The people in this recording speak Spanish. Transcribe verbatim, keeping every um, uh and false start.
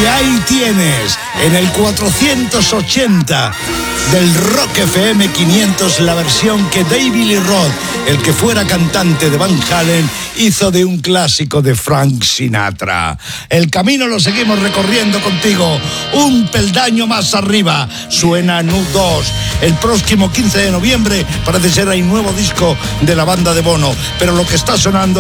Y ahí tienes, en el cuatrocientos ochenta del Rock F M quinientos, la versión que David Lee Roth, el que fuera cantante de Van Halen, hizo de un clásico de Frank Sinatra. El camino lo seguimos recorriendo contigo, un peldaño más arriba. Suena Nu dos. El próximo quince de noviembre parece ser hay nuevo disco de la banda de Bono, pero lo que está sonando